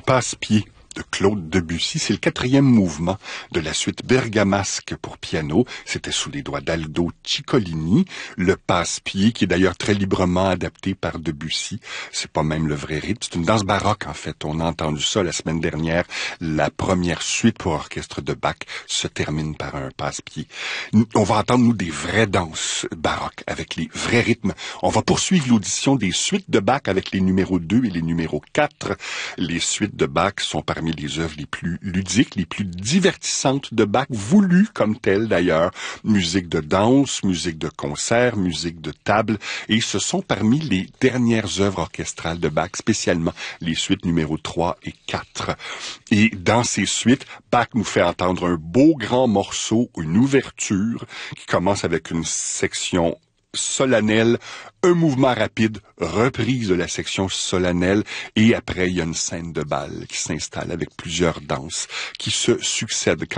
Passe-pied de Claude Debussy. C'est le 4e mouvement de la suite bergamasque pour piano. C'était sous les doigts d'Aldo Ciccolini. Le passe-pied, qui est d'ailleurs très librement adapté par Debussy. C'est pas même le vrai rythme. C'est une danse baroque, en fait. On a entendu ça la semaine dernière. La première suite pour orchestre de Bach se termine par un passe-pied. On va entendre, nous, des vraies danses baroques avec les vrais rythmes. On va poursuivre l'audition des suites de Bach avec les numéros 2 et les numéros 4. Les suites de Bach sont parmi les œuvres les plus ludiques, les plus divertissantes de Bach, voulues comme telles d'ailleurs. Musique de danse, musique de concert, musique de table, et ce sont parmi les dernières œuvres orchestrales de Bach, spécialement les suites numéros 3 et 4. Et dans ces suites, Bach nous fait entendre un beau grand morceau, une ouverture, qui commence avec une section solennelle, un mouvement rapide, reprise de la section solennelle, et après il y a une scène de bal qui s'installe avec plusieurs danses qui se succèdent.